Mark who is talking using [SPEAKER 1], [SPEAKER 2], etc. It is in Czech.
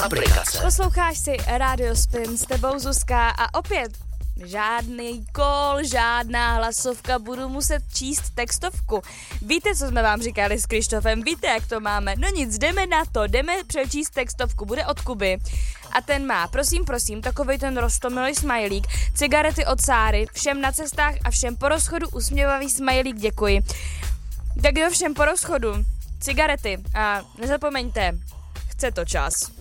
[SPEAKER 1] aplikace.
[SPEAKER 2] Posloucháš si Radio Spin, s tebou Zuzka a opět žádný kol, žádná hlasovka, budu muset číst textovku. Víte, co jsme vám říkali s Krištofem, víte, jak to máme? No nic, jdeme na to, jdeme přečíst textovku, bude od Kuby. A ten má, prosím, takovej ten roztomilý smajlík, cigarety od Sáry, všem na cestách a všem po rozchodu usměvavý smajlík, děkuji. Tak jo, všem po rozchodu, cigarety a nezapomeňte, chce to čas.